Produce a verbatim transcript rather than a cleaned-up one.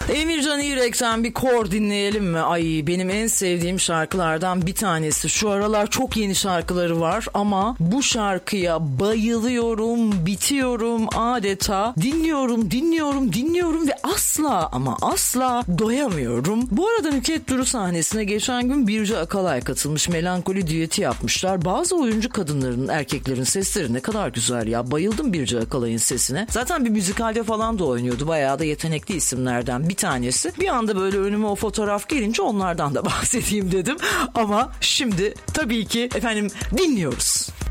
Emircan İrek'ten bir kor dinleyelim mi? Ay, benim en sevdiğim şarkılardan bir tanesi. Şu aralar çok yeni şarkıları var ama bu şarkıya bayılıyorum, bitiyorum adeta. Dinliyorum, dinliyorum, dinliyorum ve asla ama asla doyamıyorum. Bu arada Nükhet Duru sahnesine geçen gün Birce Akalay katılmış. Melankoli düeti yapmışlar. Bazı oyuncu kadınların, erkeklerin sesleri ne kadar güzel ya. Bayıldım Birce Akalay'ın sesine. Zaten bir müzikalde falan da oynuyordu. Bayağı da yetenekli isimlerden bir tanesi. Bir anda böyle önüme o fotoğraf gelince onlardan da bahsedeyim dedim. Ama şimdi tabii ki efendim dinliyoruz.